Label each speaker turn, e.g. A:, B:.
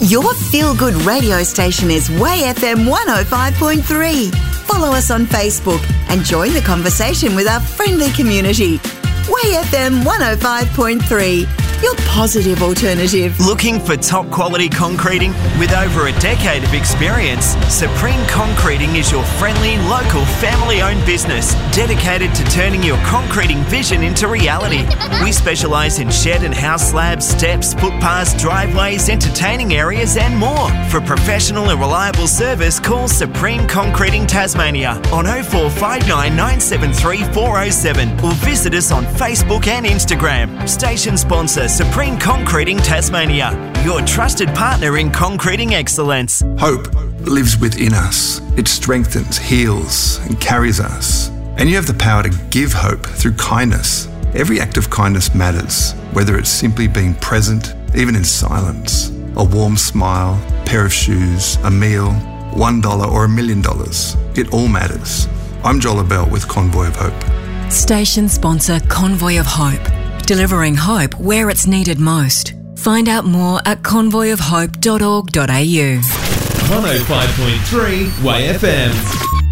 A: Your feel-good radio station is Way FM 105.3. Follow us on Facebook and join the conversation with our friendly community. Way FM 105.3, your positive alternative.
B: Looking for top quality concreting? With over a decade of experience, Supreme Concreting is your friendly, local, family-owned business dedicated to turning your concreting vision into reality. We specialise in shed and house slabs, steps, footpaths, driveways, entertaining areas and more. For professional and reliable service, call Supreme Concreting Tasmania on 0459 973 407 or visit us on Facebook and Instagram. Station sponsor Supreme Concreting Tasmania, your trusted partner in concreting excellence.
C: Hope lives within us. It strengthens, heals and carries us. And you have the power to give hope through kindness. Every act of kindness matters, whether it's simply being present, even in silence. A warm smile, a pair of shoes, a meal, $1 or $1 million. It all matters. I'm Joel Abell with Convoy of Hope.
D: Station sponsor Convoy of Hope, delivering hope where it's needed most. Find out more at convoyofhope.org.au.
E: 105.3 Way FM.